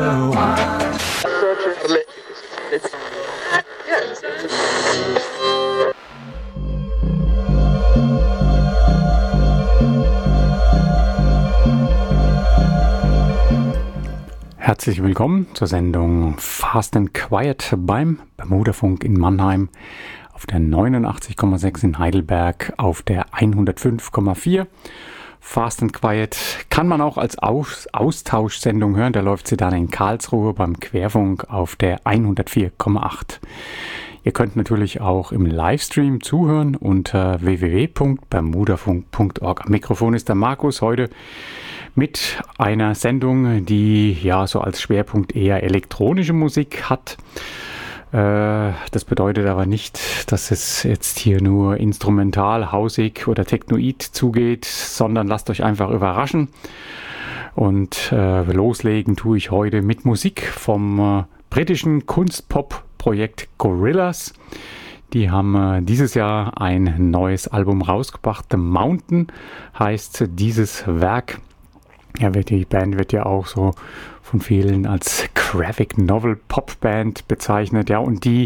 Herzlich willkommen zur Sendung Fast and Quiet beim Bermudafunk in Mannheim auf der 89,6 in Heidelberg, auf der 105,4. Fast and Quiet kann man auch als Austauschsendung hören. Da läuft sie dann in Karlsruhe beim Querfunk auf der 104,8. Ihr könnt natürlich auch im Livestream zuhören unter www.bermudafunk.org. Am Mikrofon ist der Markus heute mit einer Sendung, die ja so als Schwerpunkt eher elektronische Musik hat. Das bedeutet aber nicht, dass es jetzt hier nur instrumental, hausig oder technoid zugeht, sondern lasst euch einfach überraschen. Und loslegen tue ich heute mit Musik vom britischen Kunstpop-Projekt Gorillaz. Die haben dieses Jahr ein neues Album rausgebracht. The Mountain heißt dieses Werk. Ja, die Band wird ja auch so von vielen als Graphic Novel Pop Band bezeichnet. Ja, und die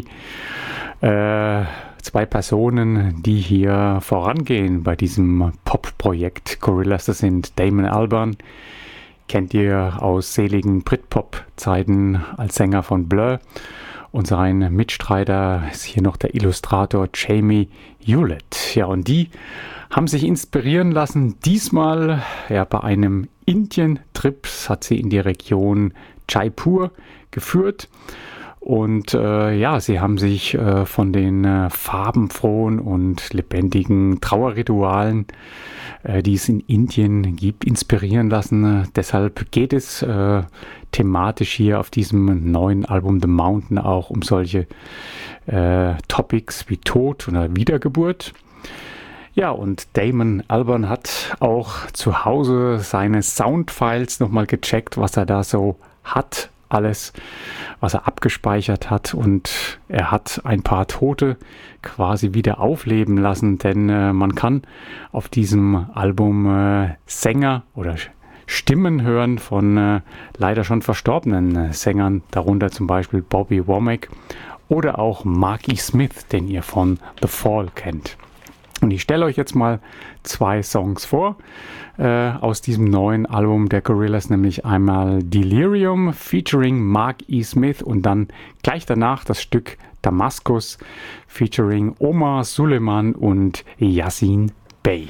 zwei Personen, die hier vorangehen bei diesem Pop-Projekt Gorillaz, das sind Damon Albarn, kennt ihr aus seligen Britpop-Zeiten als Sänger von Blur. Und sein Mitstreiter ist hier noch der Illustrator Jamie Hewlett. Ja, und die haben sich inspirieren lassen. Diesmal ja bei einem Indien-Trip hat sie in die Region Jaipur geführt. Und sie haben sich von den farbenfrohen und lebendigen Trauerritualen, die es in Indien gibt, inspirieren lassen. Deshalb geht es thematisch hier auf diesem neuen Album The Mountain auch um solche Topics wie Tod oder Wiedergeburt. Ja, und Damon Albarn hat auch zu Hause seine Soundfiles nochmal gecheckt, was er da so hat, alles, was er abgespeichert hat, und er hat ein paar Tote quasi wieder aufleben lassen, denn man kann auf diesem Album Sänger oder Stimmen hören von leider schon verstorbenen Sängern, darunter zum Beispiel Bobby Womack oder auch Marky Smith, den ihr von The Fall kennt. Und ich stelle euch jetzt mal zwei Songs vor aus diesem neuen Album der Gorillaz, nämlich einmal Delirium featuring Mark E. Smith und dann gleich danach das Stück Damaskus featuring Omar Suleiman und Yasin Bey.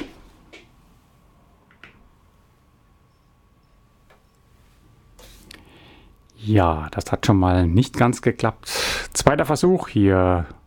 Ja, das hat schon mal nicht ganz geklappt. Zweiter Versuch hier